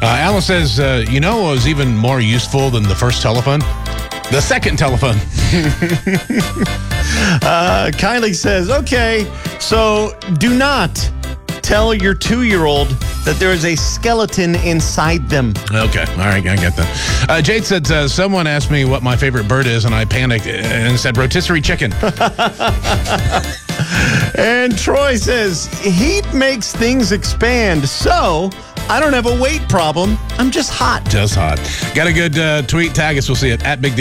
Alan says, you know what was even more useful than the first telephone? The second telephone. Kylie says, okay, so do not tell your 2-year-old that there is a skeleton inside them. Okay. All right. I get that. Jade said, someone asked me what my favorite bird is, and I panicked and said rotisserie chicken. And Troy says, heat makes things expand, so I don't have a weight problem. I'm just hot. Just hot. Got a good tweet? Tag us. We'll see it at Big D.